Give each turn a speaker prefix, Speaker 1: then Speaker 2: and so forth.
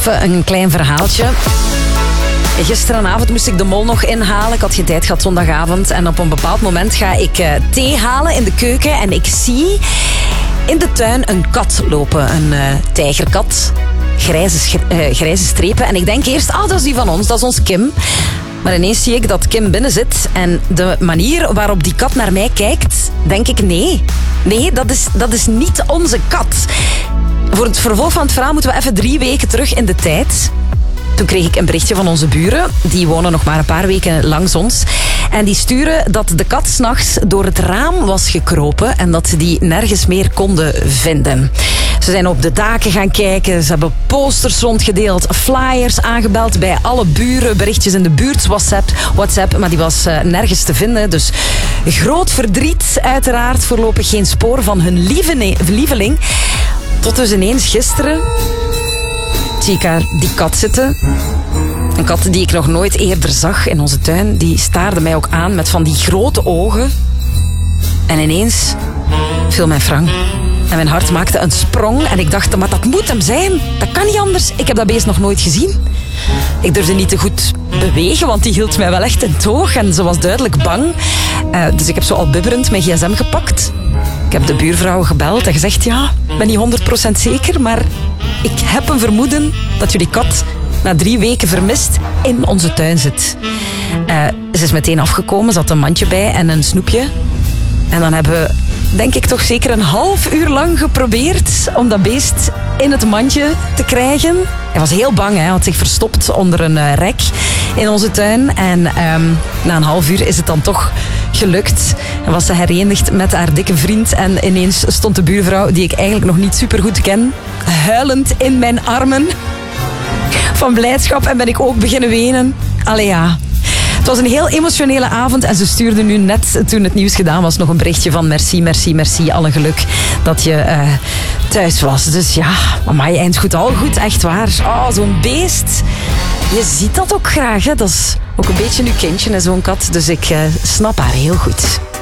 Speaker 1: Even een klein verhaaltje. Gisteravond moest ik de mol nog inhalen. Ik had geen tijd gehad zondagavond. En op een bepaald moment ga ik thee halen in de keuken. En ik zie in de tuin een kat lopen. Een tijgerkat. Grijze strepen. En ik denk eerst, dat is die van ons. Dat is ons Kim. Maar ineens zie ik dat Kim binnen zit. En de manier waarop die kat naar mij kijkt, denk ik nee. Nee, dat is niet onze kat. Voor het vervolg van het verhaal moeten we even 3 weken terug in de tijd. Toen kreeg ik een berichtje van onze buren. Die wonen nog maar een paar weken langs ons. En die sturen dat de kat 's nachts door het raam was gekropen en dat ze die nergens meer konden vinden. Ze zijn op de daken gaan kijken. Ze hebben posters rondgedeeld, flyers aangebeld bij alle buren, berichtjes in de buurt, WhatsApp, maar die was nergens te vinden. Dus groot verdriet, uiteraard. Voorlopig geen spoor van hun lieveling. Tot dus ineens gisteren zie ik daar die kat zitten. Een kat die ik nog nooit eerder zag in onze tuin. Die staarde mij ook aan met van die grote ogen. En ineens viel mijn frank. En mijn hart maakte een sprong. En ik dacht, maar dat moet hem zijn. Dat kan niet anders. Ik heb dat beest nog nooit gezien. Ik durfde niet te goed bewegen, want die hield mij wel echt in toog. En ze was duidelijk bang. Dus ik heb zo al bibberend mijn gsm gepakt. Ik heb de buurvrouw gebeld en gezegd, ja, ik ben niet 100% zeker, maar ik heb een vermoeden dat jullie kat na 3 weken vermist in onze tuin zit. Ze is meteen afgekomen, ze had een mandje bij en een snoepje. En dan hebben we, denk ik, toch zeker een half uur lang geprobeerd om dat beest in het mandje te krijgen. Hij was heel bang, hij had zich verstopt onder een rek in onze tuin. En na een half uur is het dan toch gelukt. En was ze herenigd met haar dikke vriend. En ineens stond de buurvrouw, die ik eigenlijk nog niet super goed ken, huilend in mijn armen van blijdschap. En ben ik ook beginnen wenen. Allee ja. Het was een heel emotionele avond en ze stuurde nu net, toen het nieuws gedaan was, nog een berichtje van merci, alle geluk dat je thuis was. Dus ja, mama, je eind goed, al goed, echt waar. Oh, zo'n beest. Je ziet dat ook graag, hè. Dat is ook een beetje uw kindje, zo'n kat. Dus ik snap haar heel goed.